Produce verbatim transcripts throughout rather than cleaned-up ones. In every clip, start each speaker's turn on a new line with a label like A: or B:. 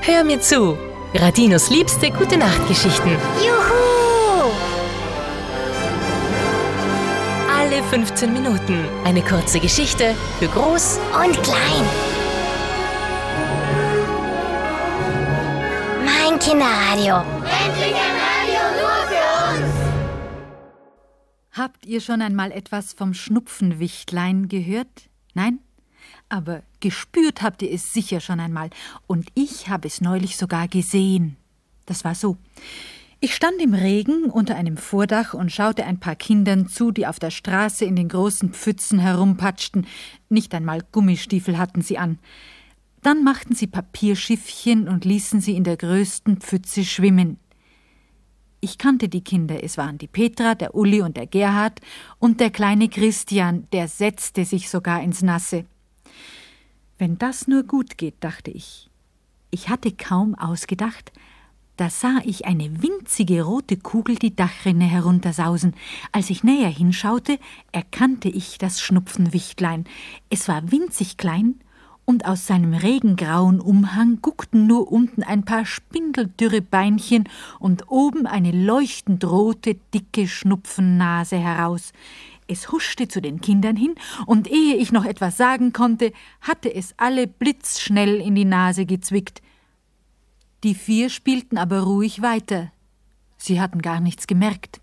A: Hör mir zu. Radinos liebste Gute-Nacht-Geschichten.
B: Juhu!
A: Alle fünfzehn Minuten eine kurze Geschichte für Groß
B: Und klein. Mein Kinderradio.
C: Endlich ein Radio nur für uns!
D: Habt ihr schon einmal etwas vom Schnupfenwichtlein gehört? Nein? Aber gespürt habt ihr es sicher schon einmal. Und ich habe es neulich sogar gesehen. Das war so. Ich stand im Regen unter einem Vordach und schaute ein paar Kindern zu, die auf der Straße in den großen Pfützen herumpatschten. Nicht einmal Gummistiefel hatten sie an. Dann machten sie Papierschiffchen und ließen sie in der größten Pfütze schwimmen. Ich kannte die Kinder. Es waren die Petra, der Uli und der Gerhard und der kleine Christian, der setzte sich sogar ins Nasse. Wenn das nur gut geht, dachte ich. Ich hatte kaum ausgedacht, da sah ich eine winzige rote Kugel die Dachrinne heruntersausen. Als ich näher hinschaute, erkannte ich das Schnupfenwichtlein. Es war winzig klein und aus seinem regengrauen Umhang guckten nur unten ein paar spindeldürre Beinchen und oben eine leuchtend rote, dicke Schnupfennase heraus. Es huschte zu den Kindern hin, und ehe ich noch etwas sagen konnte, hatte es alle blitzschnell in die Nase gezwickt. Die vier spielten aber ruhig weiter. Sie hatten gar nichts gemerkt.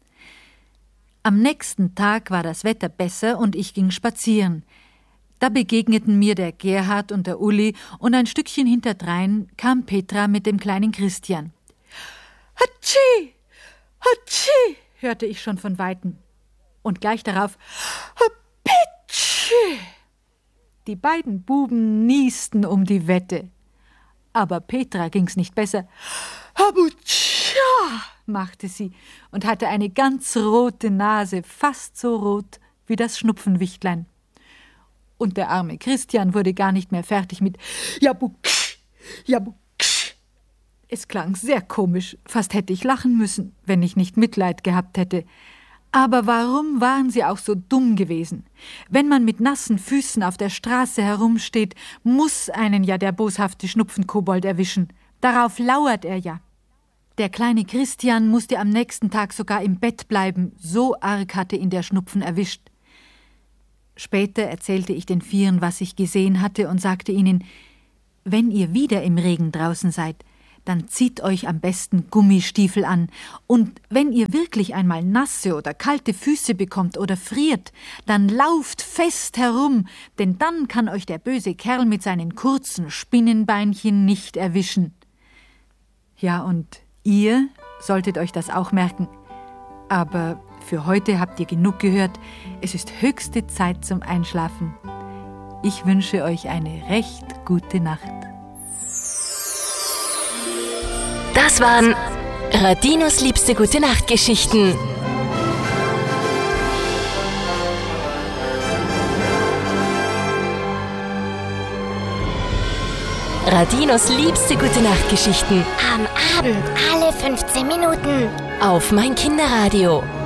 D: Am nächsten Tag war das Wetter besser und ich ging spazieren. Da begegneten mir der Gerhard und der Uli, und ein Stückchen hinterdrein kam Petra mit dem kleinen Christian. Hatschi! Hatschi! hörte ich schon von Weitem. Und gleich darauf Hapitschi! Die beiden Buben niesten um die Wette. Aber Petra ging's nicht besser. Habutscha! machte sie und hatte eine ganz rote Nase, fast so rot wie das Schnupfenwichtlein. Und der arme Christian wurde gar nicht mehr fertig mit Jabuksch, Jabuksch. Es klang sehr komisch, fast hätte ich lachen müssen, wenn ich nicht Mitleid gehabt hätte. Aber warum waren sie auch so dumm gewesen? Wenn man mit nassen Füßen auf der Straße herumsteht, muss einen ja der boshafte Schnupfenkobold erwischen. Darauf lauert er ja. Der kleine Christian musste am nächsten Tag sogar im Bett bleiben, so arg hatte ihn der Schnupfen erwischt. Später erzählte ich den Vieren, was ich gesehen hatte, und sagte ihnen, wenn ihr wieder im Regen draußen seid, dann zieht euch am besten Gummistiefel an. Und wenn ihr wirklich einmal nasse oder kalte Füße bekommt oder friert, dann lauft fest herum, denn dann kann euch der böse Kerl mit seinen kurzen Spinnenbeinchen nicht erwischen. Ja, und ihr solltet euch das auch merken. Aber für heute habt ihr genug gehört. Es ist höchste Zeit zum Einschlafen. Ich wünsche euch eine recht gute Nacht.
A: Das waren Radinos liebste Gute-Nacht-Geschichten. Radinos liebste Gute-Nacht-Geschichten.
B: Am Abend alle fünfzehn Minuten.
A: Auf mein Kinderradio.